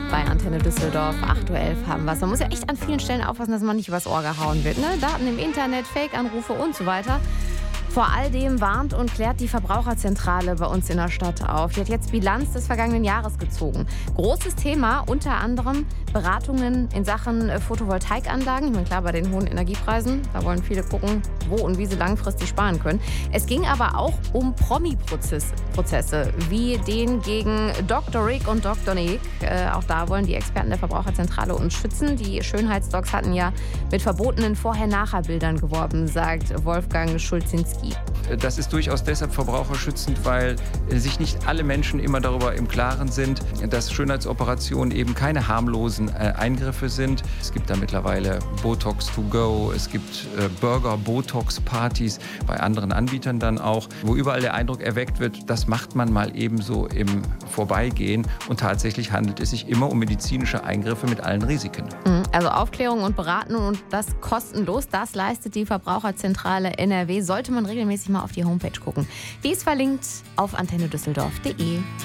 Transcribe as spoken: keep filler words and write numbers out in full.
Bei Antenne Düsseldorf, acht Uhr elf haben wir es. Man muss ja echt an vielen Stellen aufpassen, dass man nicht übers Ohr gehauen wird. Ne? Daten im Internet, Fake-Anrufe und so weiter. Vor all dem warnt und klärt die Verbraucherzentrale bei uns in der Stadt auf. Die hat jetzt Bilanz des vergangenen Jahres gezogen. Großes Thema, unter anderem Beratungen in Sachen Photovoltaikanlagen. Ich meine, klar, bei den hohen Energiepreisen, da wollen viele gucken, wo und wie sie langfristig sparen können. Es ging aber auch um Promi-Prozesse, wie den gegen Doktor Rick und Doktor Nick. Äh, auch da wollen die Experten der Verbraucherzentrale uns schützen. Die Schönheitsdocs hatten ja mit verbotenen Vorher-Nachher-Bildern geworben, sagt Wolfgang Schulzinski. Das ist durchaus deshalb verbraucherschützend, weil sich nicht alle Menschen immer darüber im Klaren sind, dass Schönheitsoperationen eben keine harmlosen äh, Eingriffe sind. Es gibt da mittlerweile Botox to go, es gibt äh, Burger-Botox-Partys bei anderen Anbietern dann auch, wo überall der Eindruck erweckt wird, das macht man mal eben so im Vorbeigehen. Und tatsächlich handelt es sich immer um medizinische Eingriffe mit allen Risiken. Also Aufklärung und Beraten und das kostenlos, das leistet die Verbraucherzentrale N R W. Sollte man regelmäßig mal auf die Homepage gucken. Die ist verlinkt auf antenne düsseldorf punkt de.